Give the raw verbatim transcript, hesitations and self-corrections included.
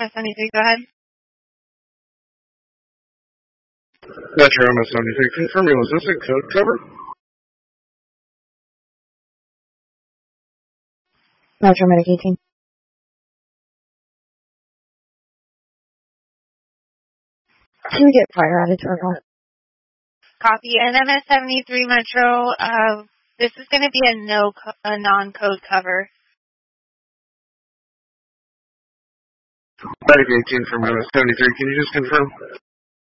S seventy-three, go ahead. Metro M S seventy-three, confirm me, was this a code cover? Metro Medic eighteen. Can we get fire added to our call? Copy. And M S seventy-three Metro, uh, this is going to be a no, a non-code cover. Medic eighteen from M S seventy-three, can you just confirm?